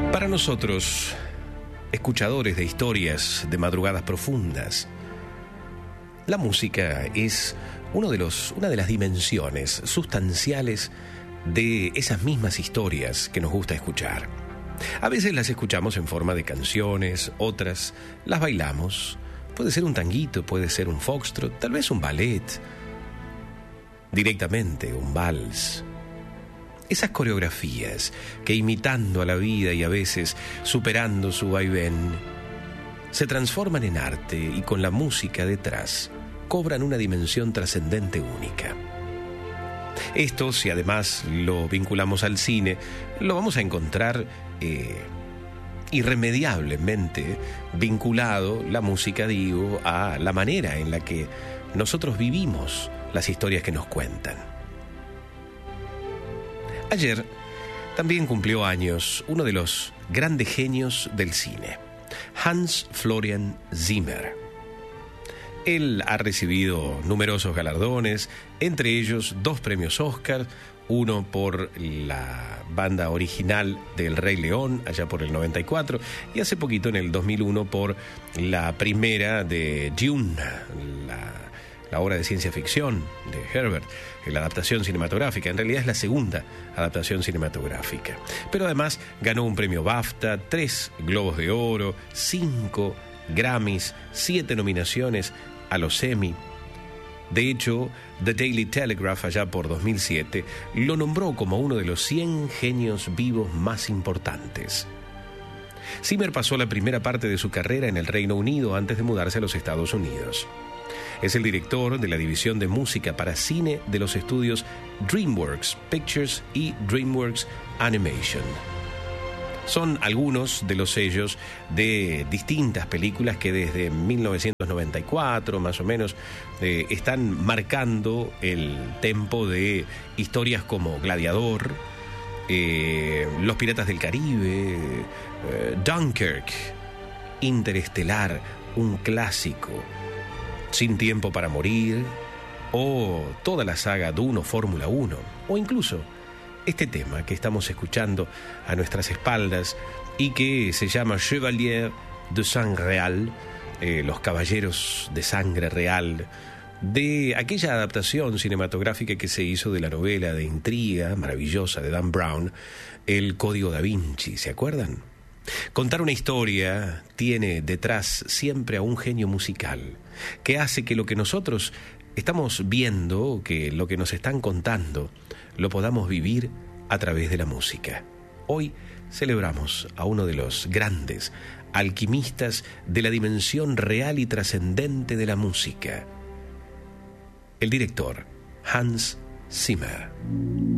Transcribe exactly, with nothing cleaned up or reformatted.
Para nosotros, escuchadores de historias de madrugadas profundas, la música es uno de los, una de las dimensiones sustanciales de esas mismas historias que nos gusta escuchar. A veces las escuchamos en forma de canciones, otras las bailamos. Puede ser un tanguito, puede ser un foxtrot, tal vez un ballet, directamente un vals. Esas coreografías que, imitando a la vida y a veces superando su vaivén, se transforman en arte y con la música detrás cobran una dimensión trascendente única. Esto, si además lo vinculamos al cine, lo vamos a encontrar eh, irremediablemente vinculado, la música, digo, a la manera en la que nosotros vivimos las historias que nos cuentan. Ayer también cumplió años uno de los grandes genios del cine, Hans Florian Zimmer. Él ha recibido numerosos galardones, entre ellos dos premios Oscar, uno por la banda original del Rey León, allá por el noventa y cuatro, y hace poquito, en el dos mil uno, por la primera de Dune, la, la obra de ciencia ficción de Herbert, la adaptación cinematográfica. En realidad es la segunda adaptación cinematográfica. Pero además ganó un premio BAFTA, tres Globos de Oro, cinco Grammys, siete nominaciones a los Emmy. De hecho, The Daily Telegraph, allá por dos mil siete, lo nombró como uno de los cien genios vivos más importantes. Zimmer pasó la primera parte de su carrera en el Reino Unido antes de mudarse a los Estados Unidos. Es el director de la división de música para cine de los estudios DreamWorks Pictures y DreamWorks Animation. Son algunos de los sellos de distintas películas que desde mil novecientos noventa y cuatro, más o menos, eh, están marcando el tempo de historias como Gladiador, eh, Los Piratas del Caribe, eh, Dunkirk, Interestelar, un clásico, Sin Tiempo para Morir, o toda la saga Dune o Fórmula uno, o incluso este tema que estamos escuchando a nuestras espaldas y que se llama Chevalier de Sang Real, eh, los caballeros de sangre real, de aquella adaptación cinematográfica que se hizo de la novela de intriga maravillosa de Dan Brown, El Código Da Vinci, ¿se acuerdan? Contar una historia tiene detrás siempre a un genio musical que hace que lo que nosotros estamos viendo, que lo que nos están contando, lo podamos vivir a través de la música. Hoy celebramos a uno de los grandes alquimistas de la dimensión real y trascendente de la música, el director Hans Zimmer.